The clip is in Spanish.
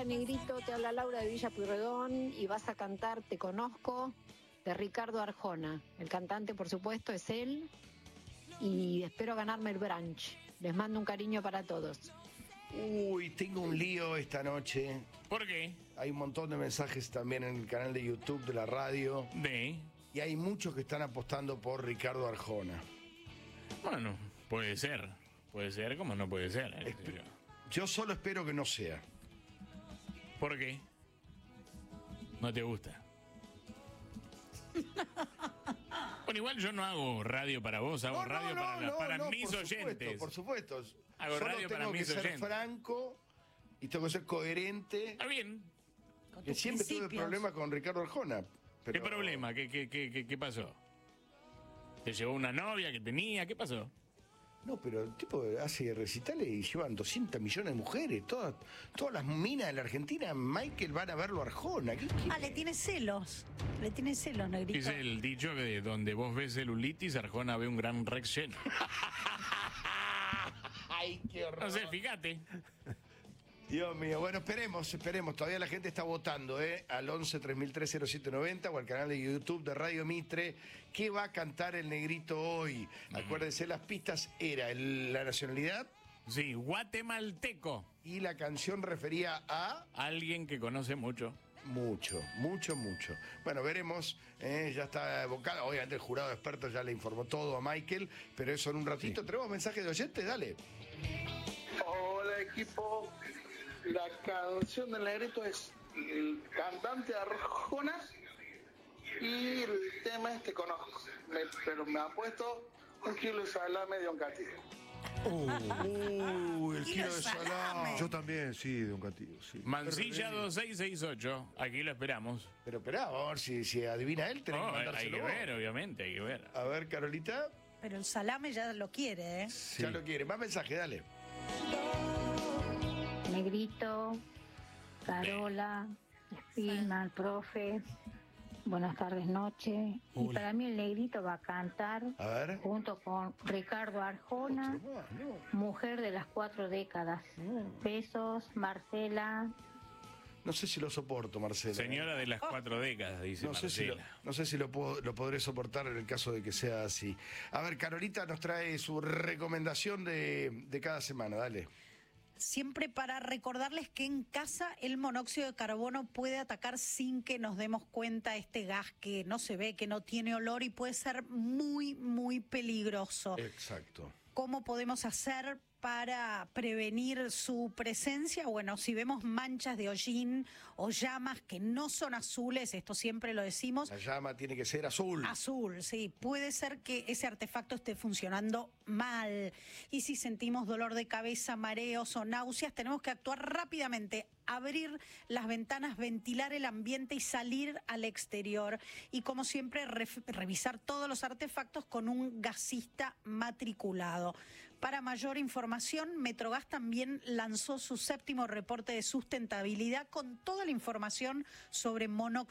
Hola Negrito, te habla Laura de Villa Pueyrredón y vas a cantar Te Conozco de Ricardo Arjona. El cantante, por supuesto, es él y espero ganarme el brunch. Les mando un cariño para todos. Uy, tengo un lío esta noche. ¿Por qué? Hay un montón de mensajes también en el canal de YouTube de la radio. Y hay muchos que están apostando por Ricardo Arjona. Bueno, puede ser. Puede ser como no puede ser. Yo solo espero que no sea. ¿Por qué? ¿No te gusta? Bueno, igual yo no hago radio para vos, hago radio para mis oyentes. Por supuesto. Hago Solo radio para tengo que mis ser oyentes. franco y tengo que ser coherente. Está bien. Que siempre tuve problemas con Ricardo Arjona. ¿Qué problema? ¿Qué pasó? ¿Te llevó una novia que tenía? ¿Qué pasó? No, pero el tipo hace recitales y llevan 200 millones de mujeres. Todas las minas de la Argentina, Michael, van a verlo a Arjona. Le tiene celos. Le tiene celos, Negrito. Dice el dicho que donde vos ves celulitis, Arjona ve un gran Rex lleno. Ay, qué horror. No sé, fíjate. Dios mío, bueno, esperemos. Todavía la gente está votando, al 11 3003 0790 o al canal de YouTube de Radio Mitre. ¿Qué va a cantar el Negrito hoy? Acuérdense, las pistas era la nacionalidad. Sí, guatemalteco. Y la canción refería a... Alguien que conoce mucho. Mucho. Bueno, veremos. Ya está evocada. Obviamente el jurado de expertos ya le informó todo a Michael, pero eso en un ratito. Sí. ¿Tenemos mensajes de oyentes? Dale. Hola, equipo. La canción del Negrito es el cantante Arjona y el tema es Te Conozco. Pero me ha puesto un kilo de salame de Oncatí. El kilo de salame. Yo también, sí, de Oncatí. Sí. Mansilla 2668. Aquí lo esperamos. Pero esperá, vamos a ver si adivina él. Tenemos que mandárselo. Hay que ver, obviamente, hay que ver. A ver, Carolita. Pero el salame ya lo quiere, ¿eh? Sí. Ya lo quiere. Más mensaje, dale. Negrito, Carola, Spilman, profe, buenas tardes, noche. Y para mí el Negrito va a cantar junto con Ricardo Arjona, Mujer de las 4 décadas. Besos, Marcela. No sé si lo soporto, Marcela. Señora de las 4 décadas, dice Marcela. No sé si lo podré soportar en el caso de que sea así. A ver, Carolita nos trae su recomendación de cada semana, dale. Siempre para recordarles que en casa el monóxido de carbono puede atacar sin que nos demos cuenta, este gas que no se ve, que no tiene olor y puede ser muy, muy peligroso. Exacto. ¿Cómo podemos hacer para prevenir su presencia? Bueno, si vemos manchas de hollín o llamas que no son azules, esto siempre lo decimos. La llama tiene que ser azul. Azul, sí. Puede ser que ese artefacto esté funcionando mal. Y si sentimos dolor de cabeza, mareos o náuseas, tenemos que actuar rápidamente. Abrir las ventanas, ventilar el ambiente y salir al exterior. Y como siempre, revisar todos los artefactos con un gasista matriculado. Para mayor información, Metrogas también lanzó su 7º reporte de sustentabilidad con toda la información sobre monóxido